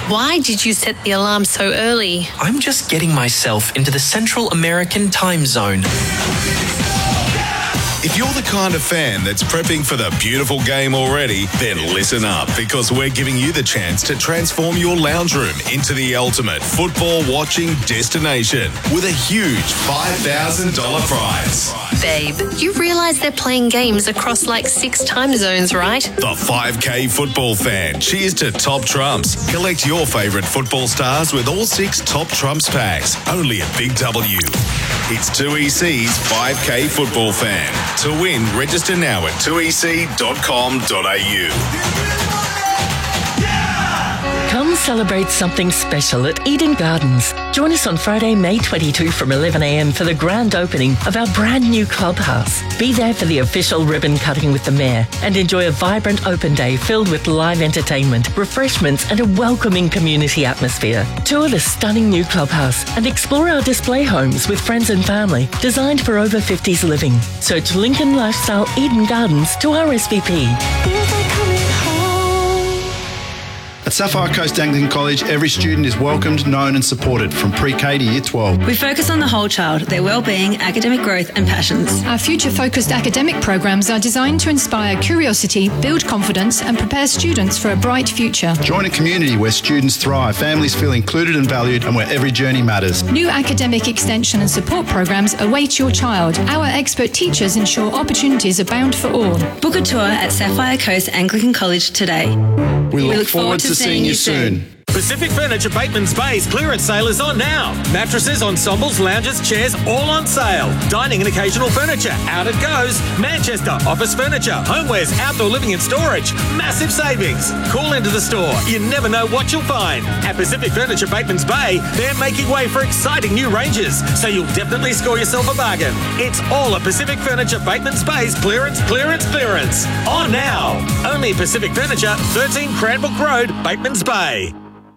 Why did you set the alarm so early? I'm just getting myself into the Central American time zone. If you're the kind of fan that's prepping for the beautiful game already, then listen up, because we're giving you the chance to transform your lounge room into the ultimate football watching destination with a huge $5,000 prize. Babe, you realise they're playing games across like 6 time zones, right? The 5K football fan cheers to Top Trumps. Collect your favourite football stars with all 6 Top Trumps packs, only at Big W. It's 2EC's 5K football fan. To win, register now at 2ec.com.au. Come celebrate something special at Eden Gardens. Join us on Friday, May 22 from 11 a.m. for the grand opening of our brand new clubhouse. Be there for the official ribbon cutting with the Mayor and enjoy a vibrant open day filled with live entertainment, refreshments and a welcoming community atmosphere. Tour the stunning new clubhouse and explore our display homes with friends and family, designed for over 50s living. Search Lincoln Lifestyle Eden Gardens to RSVP. At Sapphire Coast Anglican College, every student is welcomed, known and supported from pre-K to Year 12. We focus on the whole child, their well-being, academic growth and passions. Our future-focused academic programs are designed to inspire curiosity, build confidence and prepare students for a bright future. Join a community where students thrive, families feel included and valued, and where every journey matters. New academic extension and support programs await your child. Our expert teachers ensure opportunities abound for all. Book a tour at Sapphire Coast Anglican College today. We look forward to seeing you soon. Pacific Furniture Bateman's Bay's clearance sale is on now. Mattresses, ensembles, lounges, chairs, all on sale. Dining and occasional furniture, out it goes. Manchester, office furniture, homewares, outdoor living and storage. Massive savings. Call into the store. You never know what you'll find. At Pacific Furniture Bateman's Bay, they're making way for exciting new ranges, so you'll definitely score yourself a bargain. It's all at Pacific Furniture Bateman's Bay's clearance. On now. Only Pacific Furniture, 13 Cranbrook Road, Bateman's Bay.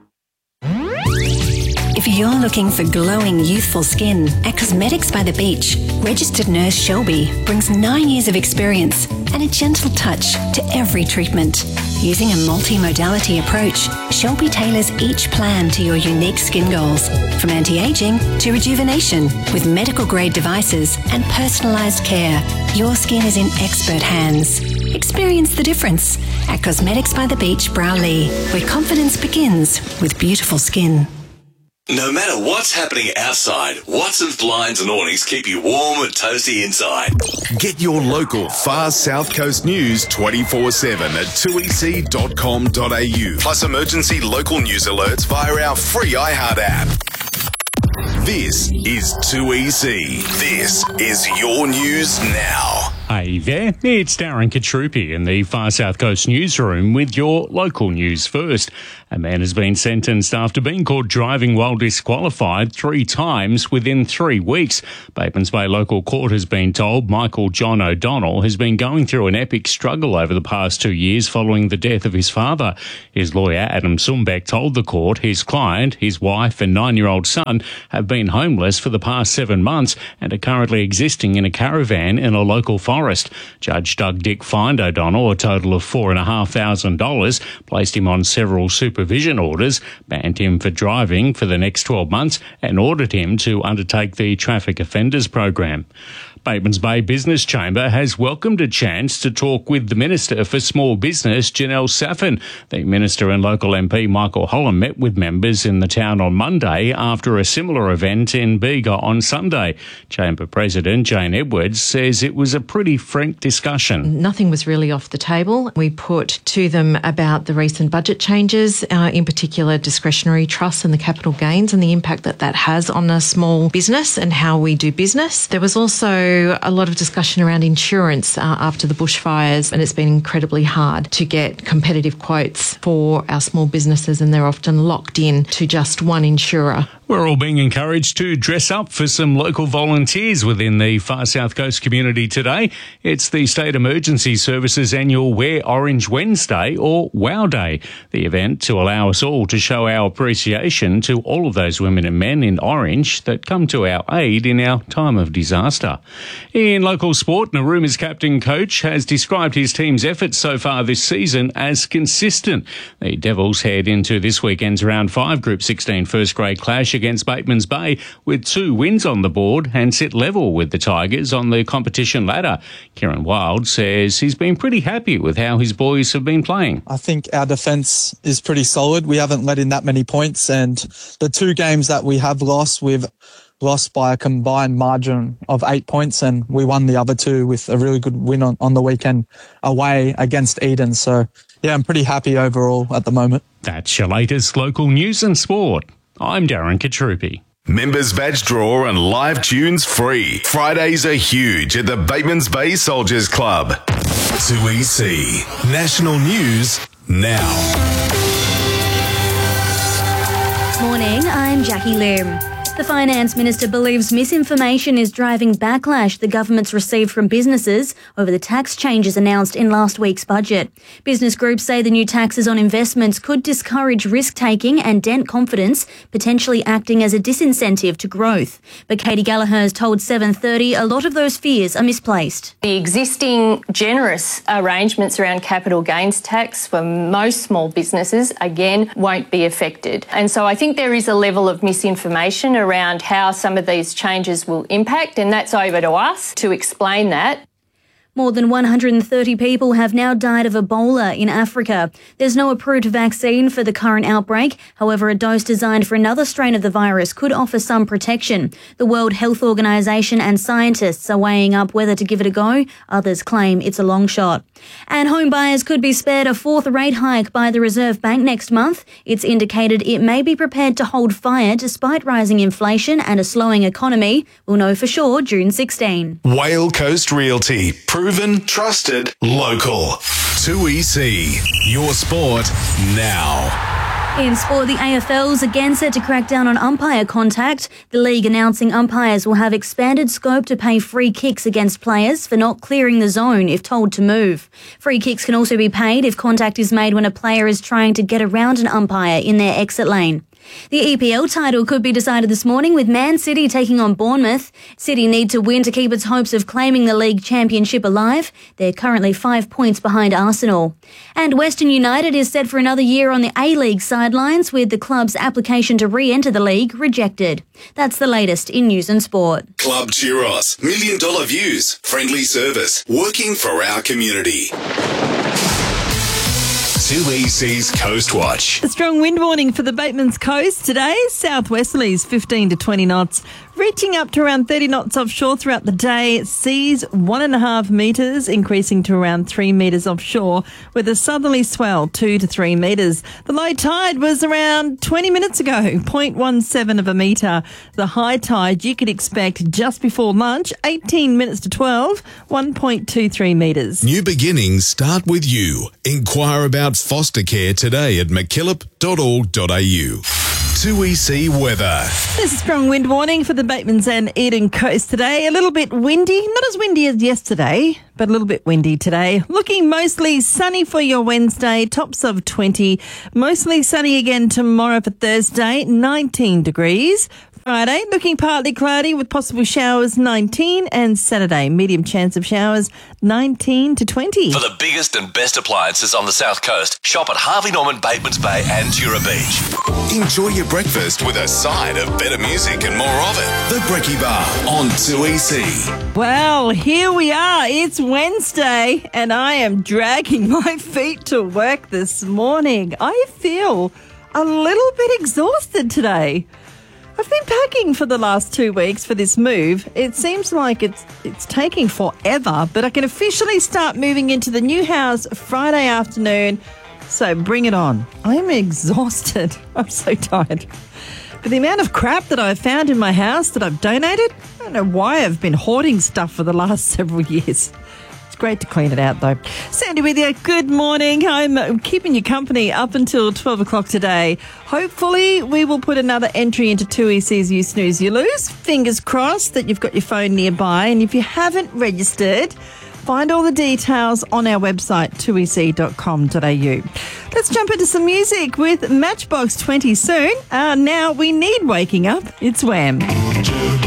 If you're looking for glowing, youthful skin, at Cosmetics by the Beach, registered nurse Shelby brings 9 years of experience and a gentle touch to every treatment. Using a multi-modality approach, Shelby tailors each plan to your unique skin goals, from anti-aging to rejuvenation, with medical-grade devices and personalised care. Your skin is in expert hands. Experience the difference at Cosmetics by the Beach, Browley, where confidence begins with beautiful skin. No matter what's happening outside, Watson's blinds and awnings keep you warm and toasty inside. Get your local far South Coast news 24/7 at 2ec.com.au. Plus emergency local news alerts via our free iHeart app. This is 2EC. This is your news now. Hey there, it's Darren Katrupi in the Far South Coast newsroom with your local news first. A man has been sentenced after being caught driving while disqualified 3 times within 3 weeks. Batemans Bay Local Court has been told Michael John O'Donnell has been going through an epic struggle over the past 2 years following the death of his father. His lawyer, Adam Sumbeck, told the court his client, his wife and 9-year-old son have been homeless for the past 7 months and are currently existing in a caravan in a local forest. Judge Doug Dick fined O'Donnell a total of $4,500, placed him on several supervision orders, banned him for driving for the next 12 months and ordered him to undertake the traffic offenders program. Batemans Bay Business Chamber has welcomed a chance to talk with the Minister for Small Business, Janelle Saffin. The Minister and local MP Michael Holland met with members in the town on Monday after a similar event in Bega on Sunday. Chamber President Jane Edwards says it was a pretty frank discussion. Nothing was really off the table. We put to them about the recent budget changes, in particular discretionary trusts and the capital gains and the impact that that has on a small business and how we do business. There was also a lot of discussion around insurance after the bushfires, and it's been incredibly hard to get competitive quotes for our small businesses, and they're often locked in to just one insurer. We're all being encouraged to dress up for some local volunteers within the Far South Coast community today. It's the State Emergency Services annual Wear Orange Wednesday, or WOW Day, the event to allow us all to show our appreciation to all of those women and men in orange that come to our aid in our time of disaster. In local sport, Naruma's captain coach has described his team's efforts so far this season as consistent. The Devils head into this weekend's Round 5 Group 16 first grade clash against Bateman's Bay with 2 wins on the board and sit level with the Tigers on the competition ladder. Kieran Wild says he's been pretty happy with how his boys have been playing. I think our defence is pretty solid. We haven't let in that many points, and the 2 games that we have lost, we've lost by a combined margin of 8 points, and we won the other 2 with a really good win on the weekend away against Eden. So, yeah, I'm pretty happy overall at the moment. That's your latest local news and sport. I'm Darren Katrupi. Members badge draw and live tunes free. Fridays are huge at the Bateman's Bay Soldiers Club. 2EC. National News now. Morning, I'm Jackie Lim. The Finance Minister believes misinformation is driving backlash the government's received from businesses over the tax changes announced in last week's budget. Business groups say the new taxes on investments could discourage risk-taking and dent confidence, potentially acting as a disincentive to growth. But Katie Gallagher has told 7:30 a lot of those fears are misplaced. The existing generous arrangements around capital gains tax for most small businesses, again, won't be affected. And so I think there is a level of misinformation around how some of these changes will impact, and that's over to us to explain that. More than 130 people have now died of Ebola in Africa. There's no approved vaccine for the current outbreak. However, a dose designed for another strain of the virus could offer some protection. The World Health Organization and scientists are weighing up whether to give it a go. Others claim it's a long shot. And home buyers could be spared a 4th rate hike by the Reserve Bank next month. It's indicated it may be prepared to hold fire despite rising inflation and a slowing economy. We'll know for sure June 16. Whale Coast Realty. Proven, trusted, local. 2EC. Your sport now. In sport, the AFL's again set to crack down on umpire contact. The league announcing umpires will have expanded scope to pay free kicks against players for not clearing the zone if told to move. Free kicks can also be paid if contact is made when a player is trying to get around an umpire in their exit lane. The EPL title could be decided this morning with Man City taking on Bournemouth. City need to win to keep its hopes of claiming the league championship alive. They're currently 5 points behind Arsenal. And Western United is set for another year on the A-League sidelines with the club's application to re-enter the league rejected. That's the latest in news and sport. Club Churros. $1 million views. Friendly service. Working for our community. 2EC's Coast Watch. A strong wind warning for the Bateman's Coast today. Southwesterlies 15 to 20 knots, reaching up to around 30 knots offshore throughout the day. Seas 1.5 metres, increasing to around 3 metres offshore, with a southerly swell 2 to 3 metres. The low tide was around 20 minutes ago, 0.17 of a metre. The high tide you could expect just before lunch, 18 minutes to 12, 1.23 metres. New beginnings start with you. Inquire about foster care today at mckillop.org.au. 2EC weather. There's a strong wind warning for the Batemans and Eden Coast today. A little bit windy, not as windy as yesterday, but a little bit windy today. Looking mostly sunny for your Wednesday, tops of 20. Mostly sunny again tomorrow for Thursday, 19 degrees. Friday, looking partly cloudy with possible showers, 19, and Saturday, medium chance of showers, 19 to 20. For the biggest and best appliances on the South Coast, shop at Harvey Norman, Bateman's Bay and Tura Beach. Enjoy your breakfast with a side of better music and more of it. The Brekkie Bar on 2EC. Well, here we are. It's Wednesday, and I am dragging my feet to work this morning. I feel a little bit exhausted today. I've been packing for the last 2 weeks for this move. It seems like it's taking forever, but I can officially start moving into the new house Friday afternoon. So bring it on. I'm exhausted. I'm so tired. But the amount of crap that I've found in my house that I've donated, I don't know why I've been hoarding stuff for the last several years. It's great to clean it out, though. Sandy with you. Good morning. I'm keeping you company up until 12 o'clock today. Hopefully, we will put another entry into 2EC's You Snooze, You Lose. Fingers crossed that you've got your phone nearby. And if you haven't registered, find all the details on our website, 2ec.com.au. Let's jump into some music with Matchbox 20 soon. Now we need waking up. It's Wham.